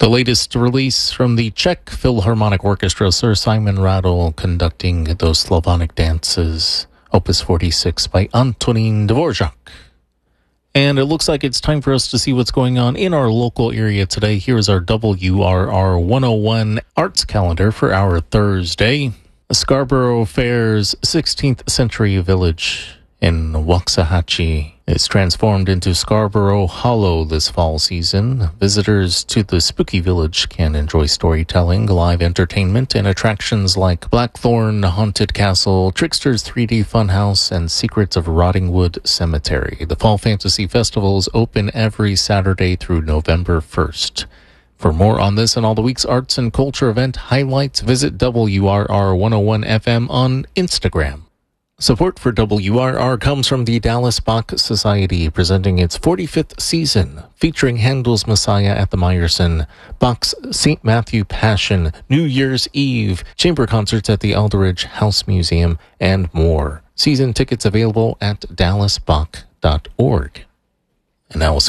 The latest release from the Czech Philharmonic Orchestra, Sir Simon Rattle conducting those Slavonic dances, Opus 46 by Antonín Dvořák. And it looks like it's time for us to see what's going on in our local area today. Here's our WRR 101 arts calendar for our Thursday. Scarborough Fair's 16th Century Village in Waxahachie is transformed into Scarborough Hollow this fall season. Visitors to the spooky village can enjoy storytelling, live entertainment, and attractions like Blackthorn Haunted Castle, Trickster's 3D Funhouse, and Secrets of Rottingwood Cemetery. The Fall Fantasy Festival is open every Saturday through November 1st. For more on this and all the week's arts and culture event highlights, visit WRR 101 FM on Instagram. Support for WRR comes from the Dallas Bach Society, presenting its 45th season, featuring Handel's Messiah at the Meyerson, Bach's St. Matthew Passion, New Year's Eve, chamber concerts at the Eldridge House Museum, and more. Season tickets available at dallasbach.org. And now